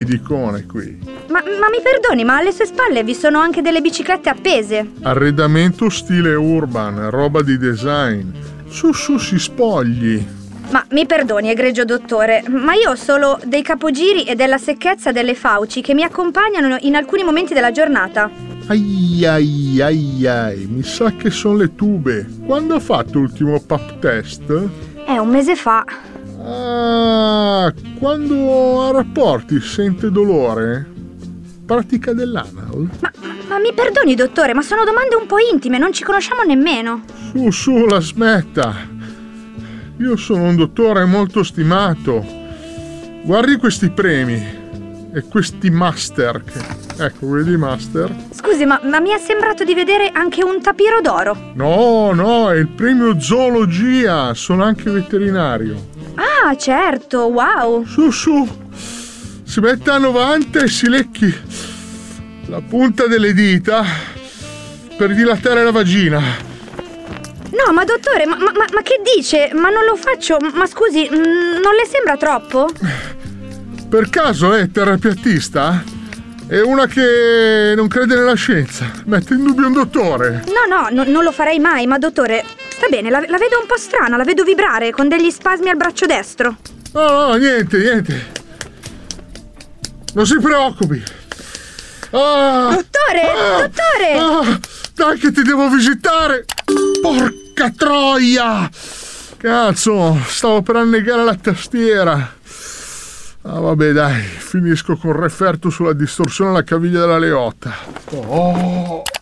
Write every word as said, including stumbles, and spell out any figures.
medicone qui. Ma, ma mi perdoni, ma alle sue spalle vi sono anche delle biciclette appese. Arredamento stile urban, roba di design. Su su, si spogli. Ma mi perdoni, egregio dottore, ma io ho solo dei capogiri e della secchezza delle fauci che mi accompagnano in alcuni momenti della giornata. Ai ai ai ai, mi sa che sono le tube. Quando ha fatto l'ultimo pap test? È un mese fa. Ah, quando ha rapporti sente dolore? Pratica dell'anal? Ma, ma mi perdoni, dottore, ma sono domande un po' intime, non ci conosciamo nemmeno. Su, su, la smetta. Io sono un dottore molto stimato. Guardi questi premi e questi master. Che... Ecco, vedi i master? Scusi, ma, ma mi è sembrato di vedere anche un tapiro d'oro. No, no, è il premio zoologia. Sono anche veterinario. Ah, certo, wow. Su, su. Si mette a novanta e si lecchi la punta delle dita per dilatare la vagina. No, ma dottore, ma, ma, ma che dice? Ma non lo faccio, ma scusi, non le sembra troppo? Per caso è terapeutista? È una che non crede nella scienza, mette in dubbio un dottore. No, no, no, non lo farei mai, ma dottore, sta bene, la, la vedo un po' strana, la vedo vibrare con degli spasmi al braccio destro. No, no, niente, niente. Non si preoccupi. Ah, dottore, ah, dottore! Ah, dai che ti devo visitare. Porca troia! Cazzo, stavo per annegare la tastiera. Ah, vabbè, dai, finisco con referto sulla distorsione alla caviglia della Leotta. Oh!